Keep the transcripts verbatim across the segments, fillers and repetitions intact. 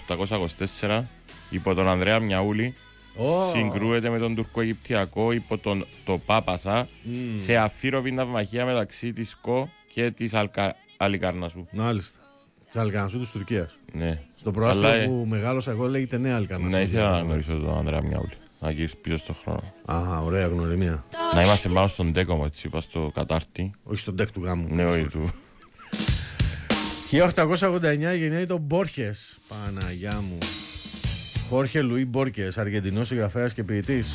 οκτακόσια είκοσι τέσσερα υπό τον Ανδρέα Μιαούλη. Oh. Συγκρούεται με τον τουρκοαιγυπτιακό υπό τον το Πάπασα mm. σε αφύροπη ναυμαχία μεταξύ της ΚΟ και της Αλκα... Αλικαρνασού. Μάλιστα. Της Αλικαρνασού της Τουρκίας. Ναι. Το προάστιο Αλλά... που μεγάλωσα εγώ λέγεται Νέα Αλικαρνασού. Ναι, ήθελα να γνωρίσω τον Ανδρέα Μιαούλη. Να γυρίσει πίσω στον χρόνο. Α, ωραία γνωριμία. Να είμαστε πάνω στον ντέκο μου, έτσι είπα στο κατάρτι. Όχι στον ντέκ του γάμου. Ναι, όχι του. χίλια οκτακόσια ογδόντα εννιά γεννιέται τον Μπόρχες. Παναγιά μου. Χόρχε Λουί Μπόρκες, Αργεντινός συγγραφέας και ποιητής.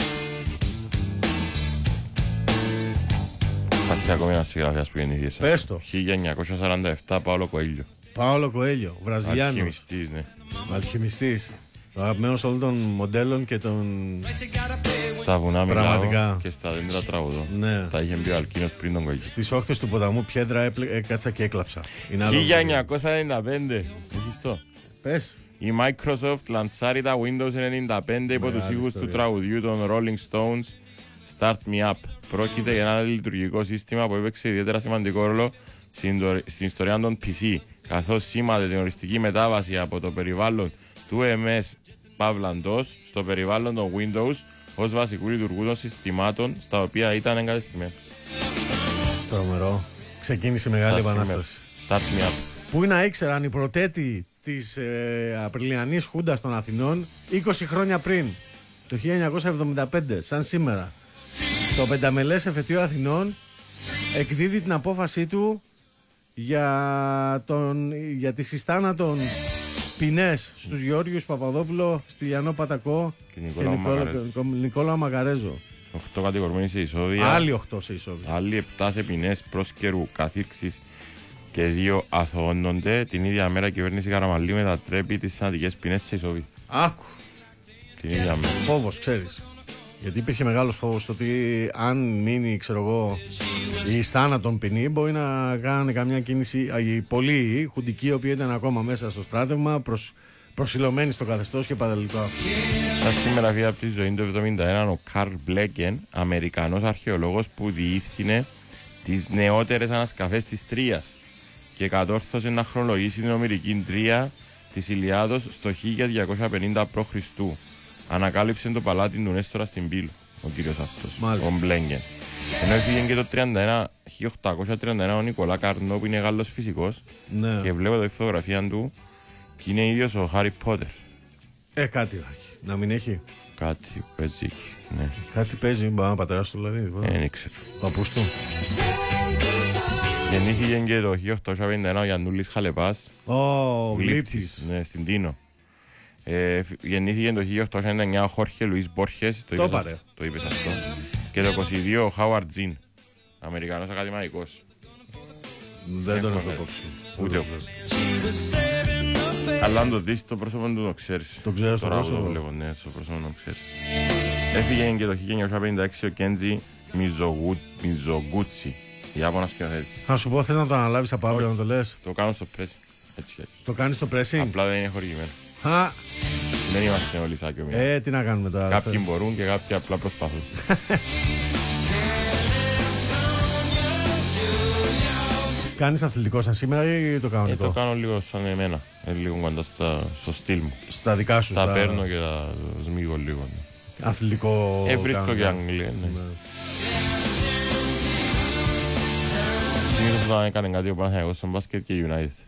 Υπάρχει ακόμη ένας συγγραφέας που γεννήθηκε σας. Πες το. χίλια εννιακόσια σαράντα επτά, Πάολο Κοέλιο. Πάολο Κοέλιο, Βραζιλιάνος. Αλχημιστής, ναι. Αλχημιστής. Ο αγαπημένος όλων των μοντέλων και των... Στα βουνά μιλάω και στα δέντρα τραγουδώ. Ναι. Τα είχε πει ο Αλκίνος πριν τον Κοέλιο. Στις όχθες του ποταμού Πιέντρα έπλε... έκατσα και έκλαψα. χίλια εννιακόσια ενενήντα πέντε. Έχεις το. Πες. Η Microsoft λανσάρει τα Windows ενενήντα πέντε υπό τους ήχους του τραγουδιού των Rolling Stones Start Me Up. Πρόκειται για ένα λειτουργικό σύστημα που έπαιξε ιδιαίτερα σημαντικό ρόλο στην ιστορία των πι σι, καθώς σήματε την οριστική μετάβαση από το περιβάλλον του εμ ες Pavlandos στο περιβάλλον των Windows ως βασικού λειτουργού των συστημάτων στα οποία ήταν εγκατεστημένο. Τρομερό. Ξεκίνησε μεγάλη επανάσταση. Start Me Up. Πού να ήξεραν οι πρωτέτοι της ε, Απριλιανής Χούντας των Αθηνών είκοσι χρόνια πριν, το χίλια εννιακόσια εβδομήντα πέντε, σαν σήμερα, το πενταμελές εφετείο Αθηνών εκδίδει την απόφασή του για, τον, για τη συστάνατον ποινές στους Γεώργιους Παπαδόπουλο, Στυλιανό Πατακό και, και Νικόλαο Μαγαρέζο. Οχτώ κατηγορημένοι σε εισόδια. Άλλοι οχτώ σε εισόδια. Άλλοι επτά σε ποινές πρόσκαιρου καθήρξης και δύο αθωώνονται. Την ίδια μέρα η κυβέρνηση Καραμαλή μετατρέπει τις θανατικές ποινές σε ισόβια. Άκου. Την ίδια μέρα. Φόβος, ξέρεις. Γιατί υπήρχε μεγάλος φόβος ότι αν μείνει, ξέρω εγώ, η θάνατον ποινή, μπορεί να κάνει καμιά κίνηση. Οι πολλοί χουντικοί, οι οποίοι ήταν ακόμα μέσα στο στράτευμα, προς, προσιλωμένοι στο καθεστώς και παντελικό. Σαν σήμερα βγήκε από τη ζωή του εβδομήντα ένα ο Καρλ Μπλέκεν, Αμερικανός αρχαιολόγος που διεύθυνε τις νεότερες ανασκαφές της Τρίας και κατόρθωσε να χρονολογήσει την ομηρική Τρία της Ηλιάδος στο χίλια διακόσια πενήντα π.Χ. Ανακάλυψε το παλάτι του Νέστορα στην Πύλο, ο κύριος αυτός, Μάλιστα. ο Μπλέγκεν. Ενώ έφυγε και το χίλια οκτακόσια τριάντα ένα ο Νικολά Καρνό που είναι Γάλλος φυσικός, ναι. Και βλέπω εδώ η φωτογραφία του και είναι ίδιος ο Χάρι Πότερ. Ε, κάτι έχει. Να μην έχει. Κάτι παίζει, ναι. Κάτι παίζει, μπορεί να πατεράς του δηλαδή. Δεν ήξερα. Παππούς του. Γεννήθηκε και το χίλια οκτακόσια πενήντα ένα ο Γιαννούλης Χαλεπάς. Ω, Γλύπτης. Ναι, στην Τίνο. Ε, γεννήθηκε το χίλια οκτακόσια ενενήντα εννιά ο Χόρχε Λουίς Μπόρχες. Το, το, αυτό, το είπες αυτό. Και το είκοσι δύο ο Χάουαρντ Τζιν. Αμερικανός ακαδημαϊκός. Δεν τον έχω υπόψη. Ούτε εγώ. Αλλά αν το δεις το πρόσωπο του το ξέρεις. Το ξέρω στο πρόσωπο. Το βλέπω, ναι, στο πρόσωπο το ξέρεις. Έφυγε και το χίλια εννιακόσια πενήντα έξι ο Κέντζι Μιζογκούτσι. Ιάπωνας σκηνοθέτης. Θα σου πω, θες να το αναλάβεις από αύριο να το λες. Το κάνω στο pressing. Έτσι έτσι. Το κάνεις στο pressing. Απλά δεν είναι χορηγημένο. Α. Δεν είμαστε όλοι σάκιο μία. Ε, τι να κάνουμε τώρα. Κάποιοι μπορούν και κάποιοι απλά προσπαθούν. Κάνεις αθλητικό σαν σήμερα ή το κανονικό? Ε, το κάνω λίγο σαν εμένα. Ε, λίγο κοντά στα, στο στυλ μου. Στα δικά σου. Τα στα... παίρνω και τα σμίγω λίγο. Ναι. Αθλητικό. Ε, βρίσκω και Αγγλία. Ναι. Ναι. Συνήθως όταν έκανε κάτι ο Παναθηναϊκός στον μπάσκετ και United.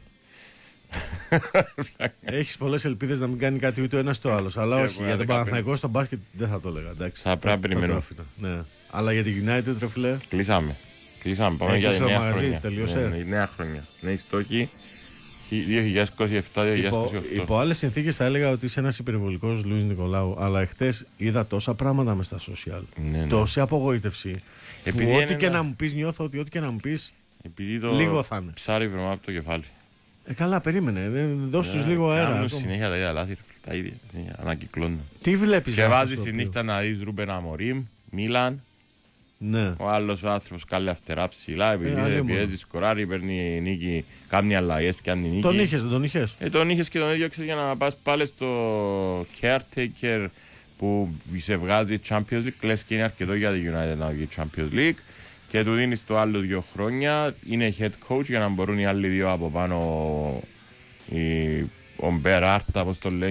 Έχεις πολλές ελπίδες να μην κάνει κάτι ούτε ο ένας το άλλος. Αλλά και όχι, για τον Παναθηναϊκό στο μπάσκετ δεν θα το έλεγα. Εντάξει, θα πρέπει να περιμένω. Ναι. Αλλά για την United, ρε φίλε. Κλείσαμε. Κλείσαμε. Πάμε για τη νέα μαγαζί, χρονιά. Τελείωσε. Ναι, η νέα χρονιά. Νέοι στόχοι δύο χιλιάδες είκοσι επτά δύο χιλιάδες είκοσι οκτώ. Υπό, υπό άλλες συνθήκες θα έλεγα ότι είσαι ένας υπερβολικός Λουίς Νικολάου. Αλλά εχθές είδα τόσα πράγματα μες στα social. Ναι, ναι. Τόση απογοήτευση. Που ό,τι και ένα... να μου πεις, νιώθω ότι ό,τι και να μου πεις. Επειδή το λίγο θα είναι. Ψάρι βρωμά από το κεφάλι. Ε, καλά, περίμενε. Δώσ' τους λίγο αέρα. Κάνουν συνέχεια τα ίδια λάθη, τα ίδια. Ανακυκλώνουν. Τι βλέπεις? Και βάζεις τη νύχτα να δεις Ρούμπεν Αμορίμ, Μίλαν. Ναι. Ο άλλος ο άνθρωπος κάνει αυτερά ψηλά, επειδή δεν πιέζει, σκοράρει, παίρνει νίκη, κάνει αλλαγές, πιάνει νίκη. Τον είχες, δεν τον είχες? Ε, τον είχες και τον έδιωξες για να πας πάλι στο caretaker που σε βγάζει Champions League. Κλαις και είναι αρκετό για τη United να βγει Champions League. Και του δίνεις το άλλο δύο χρόνια, είναι head coach για να μπορούν οι άλλοι δύο από πάνω, οι, ο Μπεράρτα, όπως το λένε.